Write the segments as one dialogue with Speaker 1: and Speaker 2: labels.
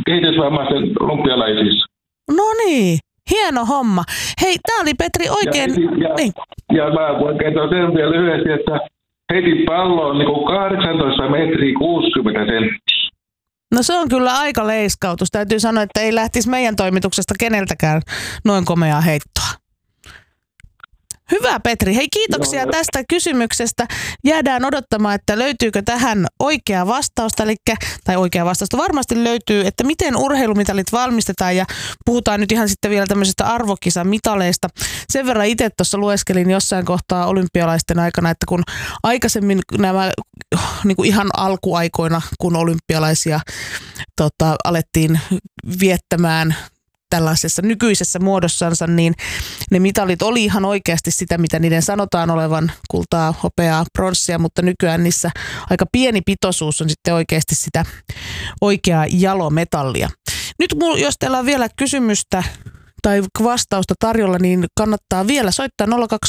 Speaker 1: kehitysvammaisten olympialaisissa.
Speaker 2: No niin, hieno homma. Hei, tää oli Petri oikein...
Speaker 1: Ja mä voin kertoa sen vielä lyhyesti, että heitin palloon niin kuin 18 metriä 60 senttiä.
Speaker 2: No se on kyllä aika leiskautus. Täytyy sanoa, että ei lähtisi meidän toimituksesta keneltäkään noin komeaa heittoa. Hyvä Petri. Hei, kiitoksia tästä kysymyksestä. Jäädään odottamaan, että löytyykö tähän oikea vastausta, tai oikea vastausta varmasti löytyy, että miten urheilumitalit valmistetaan ja puhutaan nyt ihan sitten vielä tämmöisistä arvokisamitaleista. Sen verran itse tuossa lueskelin jossain kohtaa olympialaisten aikana, että kun aikaisemmin nämä niin kuin ihan alkuaikoina, kun olympialaisia alettiin viettämään tällaisessa nykyisessä muodossansa, niin ne mitalit oli ihan oikeasti sitä, mitä niiden sanotaan olevan, kultaa, hopeaa, pronssia, mutta nykyään niissä aika pieni pitoisuus on sitten oikeasti sitä oikeaa jalometallia. Nyt jos teillä on vielä kysymystä tai vastausta tarjolla, niin kannattaa vielä soittaa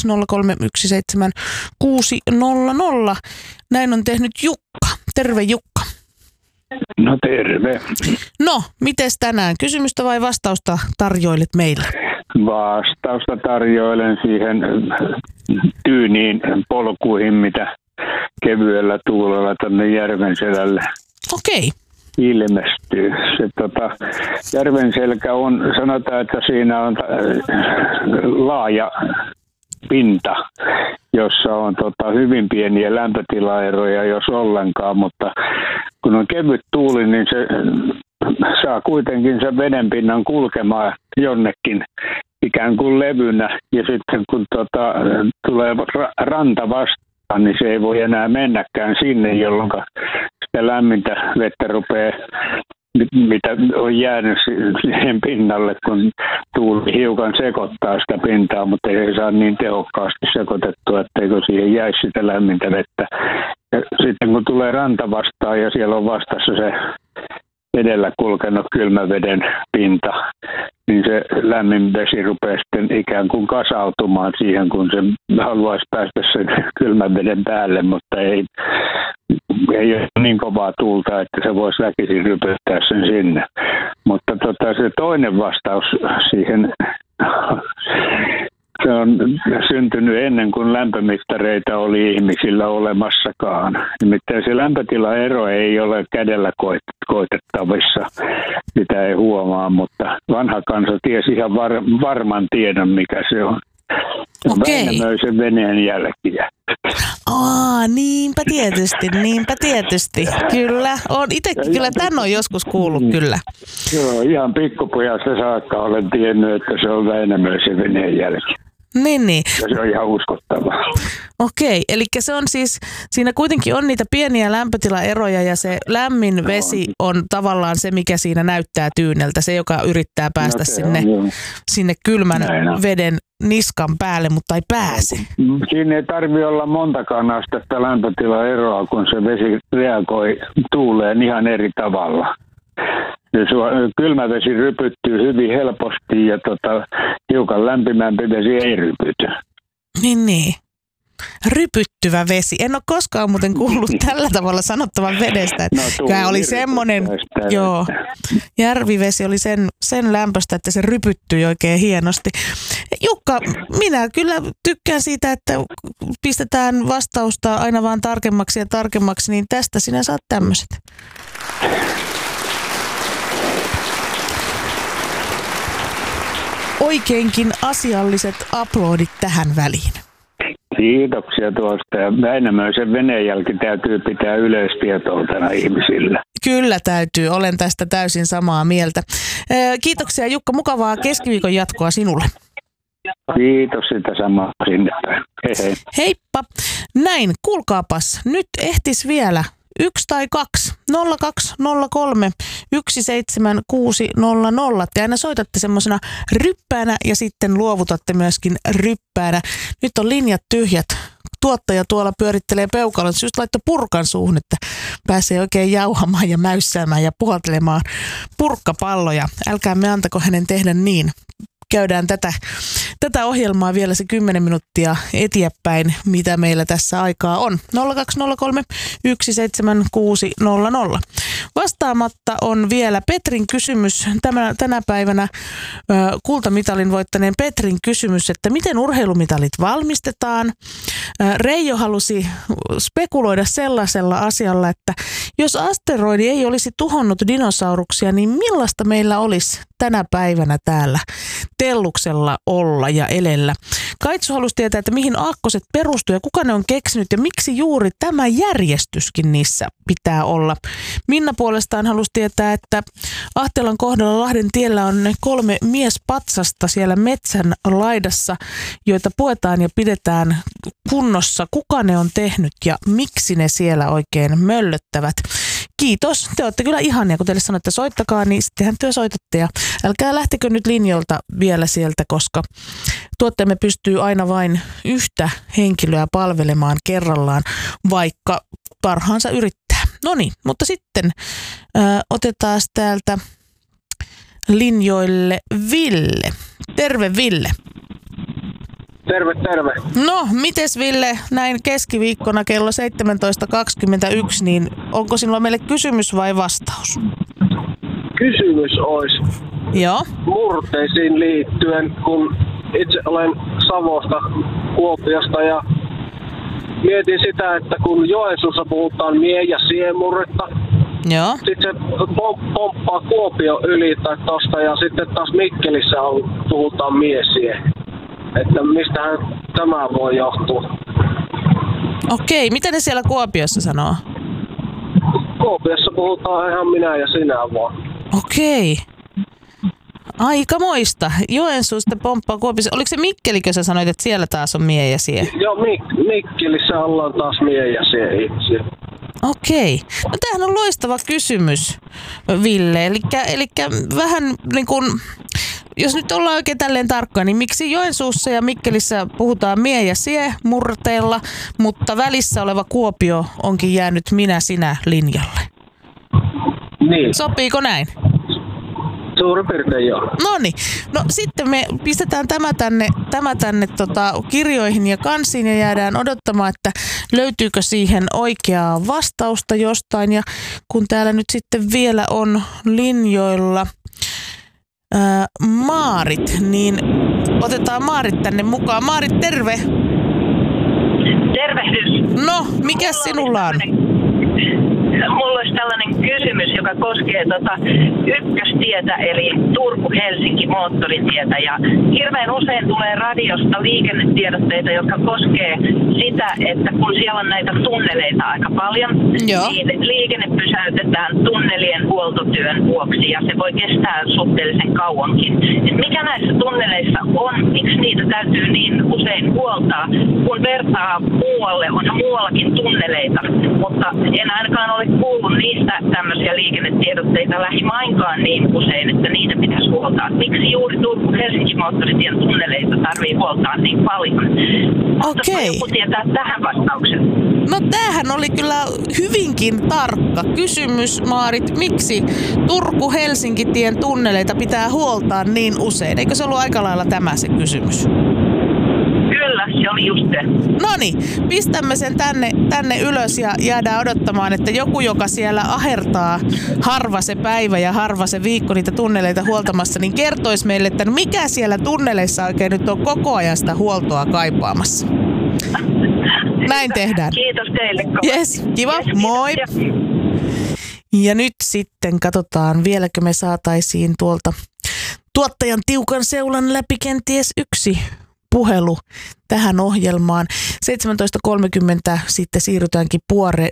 Speaker 2: 020317600. Näin on tehnyt Jukka. Terve Jukka.
Speaker 3: No terve.
Speaker 2: No, mites tänään? Kysymystä vai vastausta tarjoilet meille?
Speaker 3: Vastausta tarjoilen siihen tyyniin polkuihin, mitä kevyellä tuulella tänne Järvenselälle
Speaker 2: Okei.
Speaker 3: ilmestyy. Se Järvenselkä on, sanotaan, että siinä on laaja pinta, jossa on hyvin pieniä lämpötilaeroja, jos ollenkaan, mutta kun on kevyt tuuli, niin se saa kuitenkin sen vedenpinnan kulkemaan jonnekin ikään kuin levynä, ja sitten kun tulee ranta vastaan, niin se ei voi enää mennäkään sinne, jolloin sitä lämmintä vettä rupeaa, mitä on jäänyt siihen pinnalle, kun tuuli hiukan sekoittaa sitä pintaa, mutta ei saa niin tehokkaasti sekoitettua, etteikö siihen jäisi sitä lämmintä vettä. Ja sitten kun tulee ranta vastaan ja siellä on vastassa se edellä kulkenut kylmäveden pinta, niin se lämmin vesi rupeaa sitten ikään kuin kasautumaan siihen, kun se haluaisi päästä sen kylmän veden päälle, mutta ei ole niin kovaa tuulta, että se voisi väkisin rypyttää sen sinne. Mutta se toinen vastaus siihen, se on syntynyt ennen kuin lämpömittareita oli ihmisillä olemassakaan. Nimittäin se lämpötilaero ei ole kädellä koitettavissa, sitä ei huomaa, mutta vanha kansa tiesi ihan varman tiedon, mikä se on. Väinämöisen veneen jälkiä.
Speaker 2: Niinpä tietysti. Kyllä, on itsekin kyllä tän on joskus kuullut kyllä.
Speaker 3: Joo, ihan pikkupojasta saakka olen tiennyt, että se on Väinämöisen veneen jälki.
Speaker 2: Niin.
Speaker 3: Ja se on ihan uskottavaa.
Speaker 2: Okei, eli se on siis, siinä kuitenkin on niitä pieniä lämpötilaeroja ja se lämmin vesi on tavallaan se, mikä siinä näyttää tyyneltä. Se, joka yrittää päästä sinne kylmän veden niskan päälle, mutta ei pääse.
Speaker 3: Siinä ei tarvitse olla montakaan astetta lämpötilaeroa, kun se vesi reagoi tuuleen ihan eri tavalla. Kylmä vesi rypyttyy hyvin helposti ja hiukan lämpimämpi vesi ei rypyty.
Speaker 2: Niin. Rypyttyvä vesi. En ole koskaan muuten kuullut tällä tavalla sanottavan vedestä. Tämä oli semmoinen, järvivesi oli sen lämpöstä, että se rypyttyi oikein hienosti. Jukka, minä kyllä tykkään siitä, että pistetään vastausta aina vaan tarkemmaksi ja tarkemmaksi, niin tästä sinä saat tämmöiset. Oikeinkin asialliset aplodit tähän väliin.
Speaker 3: Kiitoksia tuosta. Ja Väinämöisen veneenjälki täytyy pitää yleistietoutena ihmisillä.
Speaker 2: Kyllä täytyy. Olen tästä täysin samaa mieltä. Kiitoksia Jukka. Mukavaa keskiviikon jatkoa sinulle.
Speaker 3: Kiitos sitä samaa sinne. Hei.
Speaker 2: Heippa. Näin, kuulkaapas. Nyt ehtis vielä 1 tai 2. 0203 17600. Te aina soitatte semmoisena ryppäänä ja sitten luovutatte myöskin ryppäänä. Nyt on linjat tyhjät. Tuottaja tuolla pyörittelee peukalon. Se just laittoi purkan suuhun, että pääsee oikein jauhamaan ja mäyssäämään ja puhaltelemaan purkkapalloja. Älkää me antako hänen tehdä niin. käydään tätä ohjelmaa vielä se 10 minuuttia eteenpäin, mitä meillä tässä aikaa on. 0203 17600. Vastaamatta on vielä Petrin kysymys, tänä päivänä kultamitalin voittaneen Petrin kysymys, että miten urheilumitalit valmistetaan. Reijo halusi spekuloida sellaisella asialla, että jos asteroidi ei olisi tuhonnut dinosauruksia, niin millaista meillä olisi tänä päivänä täällä Telluksella olla ja elellä. Kaitsu halusi tietää, että mihin aakkoset perustuu ja kuka ne on keksinyt ja miksi juuri tämä järjestyskin niissä pitää olla. Minna puolestaan halusi tietää, että Ahtelan kohdalla Lahden tiellä on 3 miespatsasta siellä metsän laidassa, joita puetaan ja pidetään kunnossa. Kuka ne on tehnyt ja miksi ne siellä oikein möllöttävät? Kiitos. Te olette kyllä ihania, kun teille sanoin, että soittakaa, niin sittenhän te soitatte. Ja älkää lähtekö nyt linjoilta vielä sieltä, koska tuotteemme pystyy aina vain yhtä henkilöä palvelemaan kerrallaan, vaikka parhaansa yrittää. No niin, mutta sitten otetaan täältä linjoille Ville. Terve Ville.
Speaker 4: Terve, terve.
Speaker 2: No, mites Ville, näin keskiviikkona kello 17.21, niin onko sinulla meille kysymys vai vastaus?
Speaker 4: Kysymys olisi
Speaker 2: Joo.
Speaker 4: murteisiin liittyen, kun itse olen Savosta, Kuopiosta ja mietin sitä, että kun Joensuussa puhutaan mie- ja siemurretta,
Speaker 2: Joo.
Speaker 4: sitten se pomppaa Kuopio yli tai tosta ja sitten taas Mikkelissä puhutaan mie-sie. Että mistähän tämä voi johtua?
Speaker 2: Okei, mitä ne siellä Kuopiossa sanoo?
Speaker 4: Kuopiossa puhutaan ihan minä ja sinä vaan.
Speaker 2: Okei. Aikamoista. Joensuusta pomppaa Kuopiossa. Oliko se Mikkelikö sä sanoit, että siellä taas on mie ja sie?
Speaker 4: Joo, Mikkelissä ollaan taas mie ja sie ihmisiä.
Speaker 2: Okei. No tämähän on loistava kysymys, Ville. Elikkä vähän niin kuin, jos nyt ollaan oikein tälleen tarkkaan, niin miksi Joensuussa ja Mikkelissä puhutaan mie ja sie murteella, mutta välissä oleva Kuopio onkin jäänyt minä-sinä linjalle?
Speaker 4: Niin.
Speaker 2: Sopiiko näin?
Speaker 4: Suurin piirtein joo.
Speaker 2: Noniin. No sitten me pistetään tämä tänne kirjoihin ja kansiin ja jäädään odottamaan, että löytyykö siihen oikeaa vastausta jostain. Ja kun täällä nyt sitten vielä on linjoilla Maarit, niin otetaan Maarit tänne mukaan. Maarit, terve!
Speaker 5: Tervehdys!
Speaker 2: No, mikä sinulla on?
Speaker 5: Mulla olisi tällainen kysymys, joka koskee ykköstietä, eli Turku-Helsinki moottoritietä. Ja hirveän usein tulee radiosta liikennetiedotteita, jotka koskee sitä, että kun siellä on näitä tunneleita aika paljon,
Speaker 2: Joo.
Speaker 5: niin liikenne pysäytetään tunnelien huoltotyön vuoksi ja se voi kestää suhteellisen kauankin. Et mikä näissä tunneleissa on, miksi niitä täytyy niin usein huoltaa, kun vertaa muualle, on muuallakin tunneleita, mutta en ainakaan ole kuullut niistä tämmöisiä liikennetiedotteita lähimainkaan niin usein, että niitä pitäisi huoltaa. Miksi juuri Turku-Helsinki moottoritien tunneleita tarvii huoltaa niin paljon?
Speaker 2: Okei.
Speaker 5: Joku tietää tähän vastauksen?
Speaker 2: No tämähän oli kyllä hyvinkin tarkka kysymys, Maarit. Miksi Turku-Helsinki-tien tunneleita pitää huoltaa niin usein? Eikö se ollut aika lailla tämä se kysymys?
Speaker 5: Kyllä, se oli just se.
Speaker 2: Noniin, pistämme sen tänne ylös ja jäädään odottamaan, että joku, joka siellä ahertaa harva se päivä ja harva se viikko niitä tunneleita huoltamassa, niin kertoisi meille, että mikä siellä tunneleissa oikein nyt on koko ajan sitä huoltoa kaipaamassa. Näin tehdään.
Speaker 5: Kiitos teille.
Speaker 2: Jes, kiva.
Speaker 5: Yes,
Speaker 2: moi. Ja nyt sitten katsotaan, vieläkö me saataisiin tuolta tuottajan tiukan seulan läpi kenties yksi puhelu tähän ohjelmaan. 17.30 sitten siirrytäänkin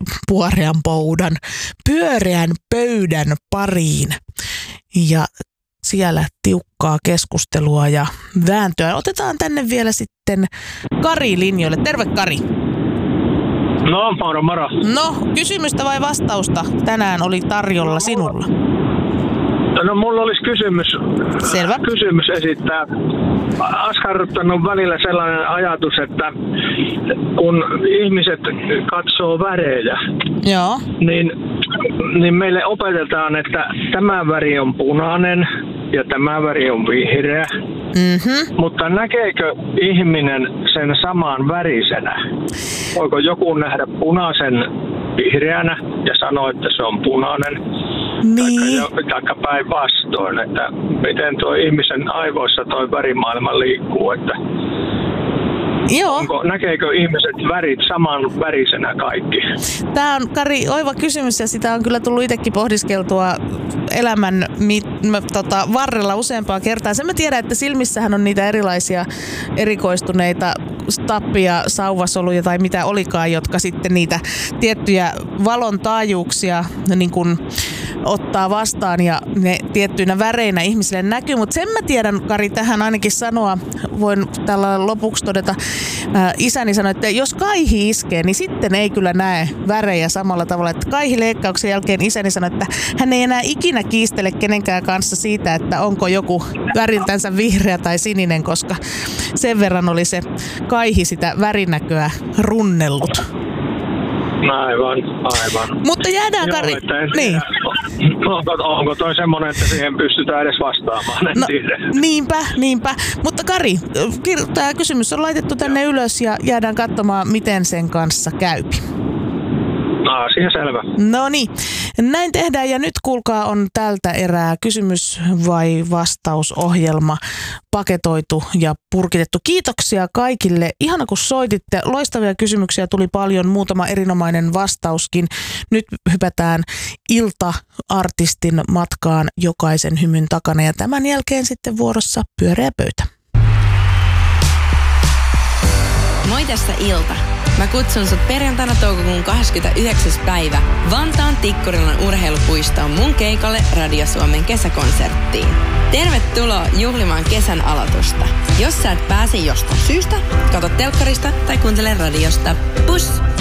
Speaker 2: pyöreän pöydän pariin. Ja siellä tiukkaa keskustelua ja vääntöä. Otetaan tänne vielä sitten Kari linjoille. Terve Kari.
Speaker 4: No, moro.
Speaker 2: No, kysymystä vai vastausta tänään oli tarjolla sinulla?
Speaker 4: No, mulla olisi
Speaker 2: Selvä.
Speaker 4: kysymys esittää. Askarruttanut välillä sellainen ajatus, että kun ihmiset katsoo värejä,
Speaker 2: Joo.
Speaker 4: niin meille opetetaan, että tämä väri on punainen ja tämä väri on vihreä.
Speaker 2: Mm-hmm.
Speaker 6: Mutta näkeekö ihminen sen samaan värisenä? Voiko joku nähdä punaisen vihreänä ja sanoa, että se on punainen?
Speaker 2: Niin.
Speaker 6: Taikka päinvastoin, että miten tuo ihmisen aivoissa toi värimaailma liikkuu, että
Speaker 2: Joo.
Speaker 6: Näkeekö ihmiset värit saman värisenä kaikki?
Speaker 2: Tämä on, Kari, oiva kysymys ja sitä on kyllä tullut itsekin pohdiskeltua elämän varrella useampaa kertaa. Sen mä tiedän, että silmissähän on niitä erilaisia erikoistuneita tappia, sauvasoluja tai mitä olikaan, jotka sitten niitä tiettyjä valon taajuuksia niin kuin ottaa vastaan ja ne tiettyinä väreinä ihmisille näkyy. Mutta sen mä tiedän, Kari, tähän ainakin sanoa, voin tällä lopuksi todeta, isäni sanoi, että jos kaihi iskee, niin sitten ei kyllä näe värejä samalla tavalla. Että kaihileikkauksen jälkeen isäni sanoi, että hän ei enää ikinä kiistele kenenkään kanssa siitä, että onko joku väriltänsä vihreä tai sininen, koska sen verran oli se kaihi sitä värinäköä runnellut.
Speaker 6: Aivan.
Speaker 2: Mutta jäädään, Kari. Niin.
Speaker 6: Onko toi semmoinen, että siihen pystytään edes vastaamaan? En tiedä.
Speaker 2: Niinpä. Mutta Kari, tämä kysymys on laitettu tänne ylös ja jäädään katsomaan, miten sen kanssa käypi.
Speaker 6: Asia selvä.
Speaker 2: No niin, näin tehdään ja nyt kuulkaa on tältä erää kysymys vai vastausohjelma paketoitu ja purkitettu. Kiitoksia kaikille. Ihana kun soititte. Loistavia kysymyksiä tuli paljon, muutama erinomainen vastauskin. Nyt hypätään ilta-artistin matkaan jokaisen hymyn takana ja tämän jälkeen sitten vuorossa pyöreä pöytä.
Speaker 7: Moi, tässä Ilta. Mä kutsun sut perjantaina toukokuun 29. päivä Vantaan Tikkurilan urheilupuistoon mun keikalle Radio Suomen kesäkonserttiin. Tervetuloa juhlimaan kesän aloitusta. Jos sä et pääse jostain syystä, katso telkkarista tai kuuntele radiosta. Pus!